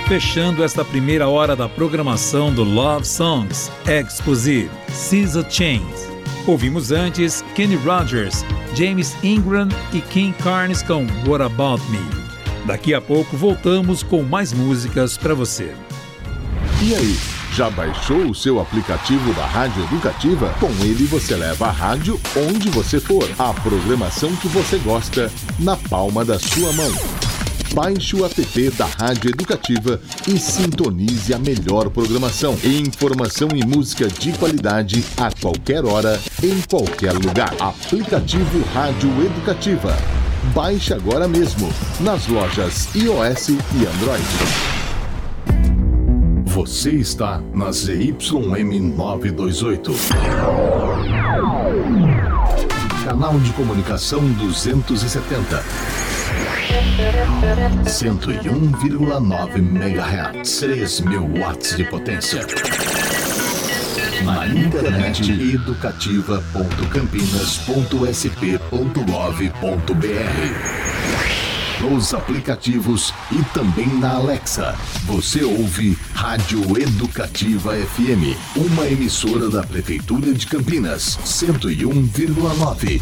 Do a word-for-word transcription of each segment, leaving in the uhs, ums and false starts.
Fechando esta primeira hora da programação do Love Songs Exclusive, Caesar Chains. Ouvimos antes Kenny Rogers, James Ingram e King Carnes com What About Me. Daqui a pouco voltamos com mais músicas para você. E aí, já baixou o seu aplicativo da Rádio Educativa? Com ele você leva a rádio onde você for. A programação que você gosta na palma da sua mão. Baixe o app da Rádio Educativa e sintonize a melhor programação. Informação e música de qualidade a qualquer hora, em qualquer lugar. Aplicativo Rádio Educativa. Baixe agora mesmo nas lojas iOS e Android. Você está na Z Y M novecentos e vinte e oito. Canal de comunicação duzentos e setenta. cento e um vírgula nove megahertz, três mil watts de potência. Na internet educativa ponto campinas ponto s p ponto gov ponto b r. Nos aplicativos e também na Alexa. Você ouve Rádio Educativa F M, uma emissora da Prefeitura de Campinas, cento e um vírgula nove.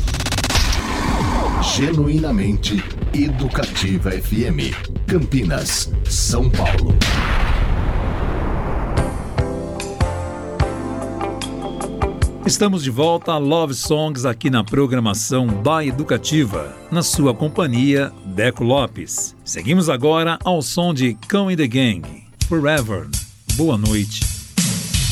Genuinamente Educativa F M, Campinas, São Paulo. Estamos de volta a Love Songs aqui na programação da Educativa, na sua companhia, Deco Lopes. Seguimos agora ao som de Cão in the Gang, Forever. Boa noite.